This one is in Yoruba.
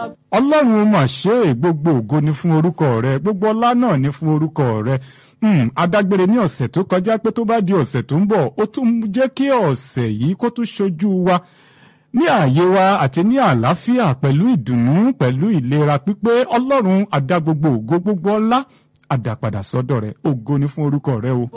ọlọ́run ó mà ṣe é, gbogbo ògo ni fún orúkọ rẹ, gbogbo ọlá náà ni fún orúkọ rẹ. Adágbére ní ọ̀sẹ̀ tó kọjá pé tó bá di ọ̀sẹ̀ tó ń bọ̀ ó tún jẹ́ kí ọ̀sẹ̀ yìí kó tún ṣojú wa ní ààyè wa àti ní àlàáfíà pẹ̀lú ìdùnnú pẹ̀lú ìlera pípé. Ọlọ́run á dá gbogbo ògo gbogbo ọlá á dá padà sọ́dọ̀ rẹ, ògo ni fún orúkọ rẹ o.